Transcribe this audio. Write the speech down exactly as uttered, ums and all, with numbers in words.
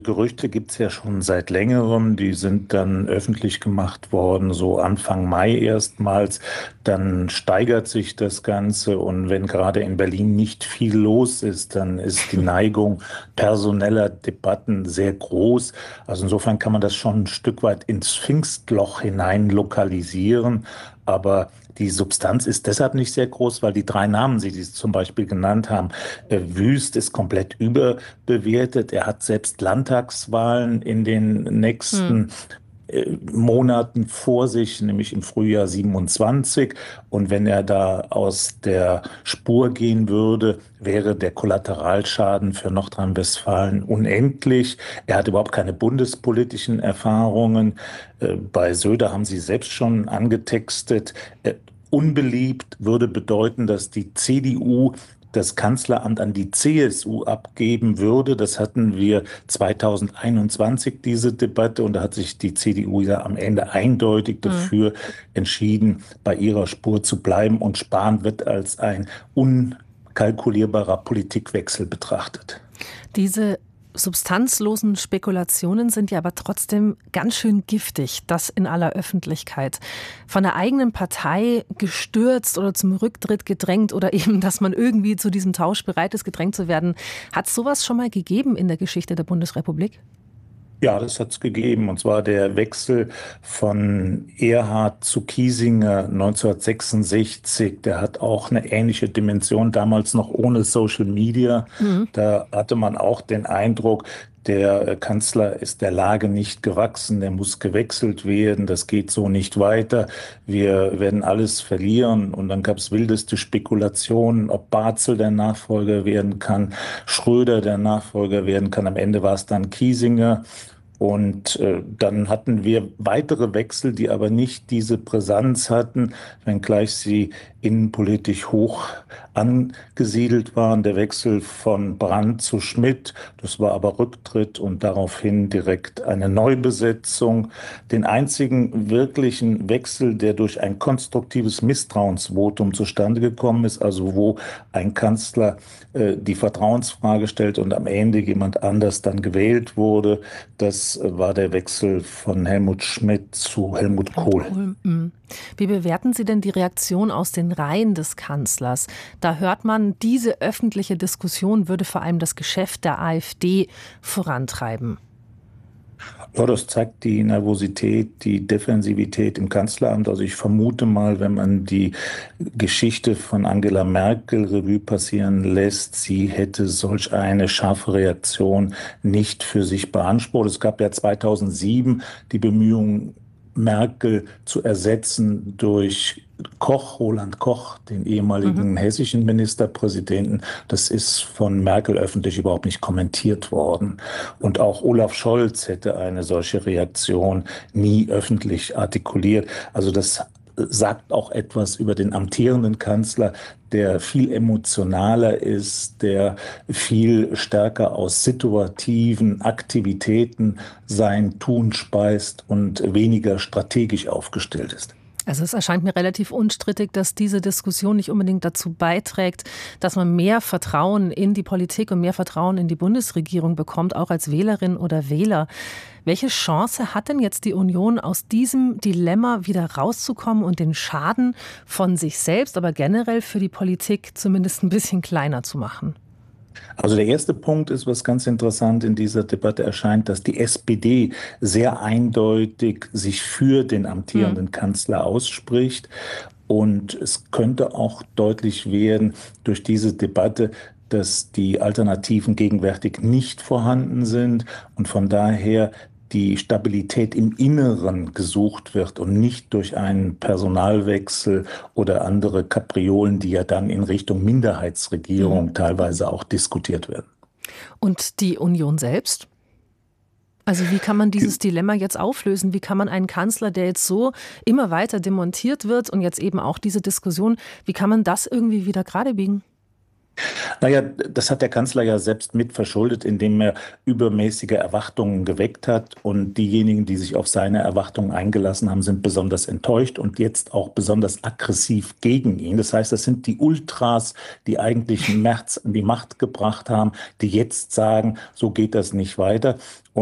Gerüchte gibt es ja schon seit längerem, die sind dann öffentlich gemacht worden, so Anfang Mai erstmals. Dann steigert sich das Ganze und wenn gerade in Berlin nicht viel los ist, dann ist die Neigung personeller Debatten sehr groß. Also insofern kann man das schon ein Stück weit ins Pfingstloch hinein lokalisieren. Aber die Substanz ist deshalb nicht sehr groß, weil die drei Namen, die Sie zum Beispiel genannt haben, äh, Wüst ist komplett überbewertet. Er hat selbst Landtagswahlen in den Hm. nächsten äh, Monaten vor sich, nämlich im Frühjahr siebenundzwanzig. Und wenn er da aus der Spur gehen würde, wäre der Kollateralschaden für Nordrhein-Westfalen unendlich. Er hat überhaupt keine bundespolitischen Erfahrungen. Äh, Bei Söder haben Sie selbst schon angetextet. Äh, Unbeliebt würde bedeuten, dass die C D U das Kanzleramt an die C S U abgeben würde. Das hatten wir zweitausendeinundzwanzig, diese Debatte, und da hat sich die C D U ja am Ende eindeutig Hm. dafür entschieden, bei ihrer Spur zu bleiben, und Spahn wird als ein unkalkulierbarer Politikwechsel betrachtet. Diese substanzlosen Spekulationen sind ja aber trotzdem ganz schön giftig, das in aller Öffentlichkeit. Von der eigenen Partei gestürzt oder zum Rücktritt gedrängt oder eben, dass man irgendwie zu diesem Tausch bereit ist, gedrängt zu werden. Hat es sowas schon mal gegeben in der Geschichte der Bundesrepublik? Ja, das hat es gegeben. Und zwar der Wechsel von Erhard zu Kiesinger neunzehnhundertsechsundsechzig. Der hat auch eine ähnliche Dimension, damals noch ohne Social Media. Mhm. Da hatte man auch den Eindruck, der äh, Kanzler ist der Lage nicht gewachsen, der muss gewechselt werden, das geht so nicht weiter. Wir werden alles verlieren. Und dann gab es wildeste Spekulationen, ob Barzel der Nachfolger werden kann, Schröder der Nachfolger werden kann. Am Ende war es dann Kiesinger. Und äh, dann hatten wir weitere Wechsel, die aber nicht diese Brisanz hatten, wenngleich sie innenpolitisch hoch angesiedelt waren. Der Wechsel von Brandt zu Schmidt, das war aber Rücktritt und daraufhin direkt eine Neubesetzung. Den einzigen wirklichen Wechsel, der durch ein konstruktives Misstrauensvotum zustande gekommen ist, also wo ein Kanzler äh, die Vertrauensfrage stellt und am Ende jemand anders dann gewählt wurde, das war der Wechsel von Helmut Schmidt zu Helmut Helmut Kohl. Kohl. Mhm. Wie bewerten Sie denn die Reaktion aus den Reihen des Kanzlers? Da hört man, diese öffentliche Diskussion würde vor allem das Geschäft der AfD vorantreiben. Ja, das zeigt die Nervosität, die Defensivität im Kanzleramt. Also ich vermute mal, wenn man die Geschichte von Angela Merkel Revue passieren lässt, sie hätte solch eine scharfe Reaktion nicht für sich beansprucht. Es gab ja zweitausendsieben die Bemühungen, Merkel zu ersetzen durch Koch, Roland Koch, den Mhm. ehemaligen hessischen Ministerpräsidenten. Das ist von Merkel öffentlich überhaupt nicht kommentiert worden. Und auch Olaf Scholz hätte eine solche Reaktion nie öffentlich artikuliert. Also das sagt auch etwas über den amtierenden Kanzler, der viel emotionaler ist, der viel stärker aus situativen Aktivitäten sein Tun speist und weniger strategisch aufgestellt ist. Also es erscheint mir relativ unstrittig, dass diese Diskussion nicht unbedingt dazu beiträgt, dass man mehr Vertrauen in die Politik und mehr Vertrauen in die Bundesregierung bekommt, auch als Wählerin oder Wähler. Welche Chance hat denn jetzt die Union, aus diesem Dilemma wieder rauszukommen und den Schaden von sich selbst, aber generell für die Politik zumindest ein bisschen kleiner zu machen? Also der erste Punkt ist, was ganz interessant in dieser Debatte erscheint, dass die S P D sehr eindeutig sich für den Hm. amtierenden Kanzler ausspricht. Und es könnte auch deutlich werden durch diese Debatte, dass die Alternativen gegenwärtig nicht vorhanden sind und von daher die Stabilität im Inneren gesucht wird und nicht durch einen Personalwechsel oder andere Kapriolen, die ja dann in Richtung Mhm. Minderheitsregierung teilweise auch diskutiert werden. Und die Union selbst? Also wie kann man dieses Dilemma jetzt auflösen? Wie kann man einen Kanzler, der jetzt so immer weiter demontiert wird und jetzt eben auch diese Diskussion, wie kann man das irgendwie wieder gerade biegen? Naja, das hat der Kanzler ja selbst mit verschuldet, indem er übermäßige Erwartungen geweckt hat. Und diejenigen, die sich auf seine Erwartungen eingelassen haben, sind besonders enttäuscht und jetzt auch besonders aggressiv gegen ihn. Das heißt, das sind die Ultras, die eigentlich Merz an die Macht gebracht haben, die jetzt sagen, so geht das nicht weiter.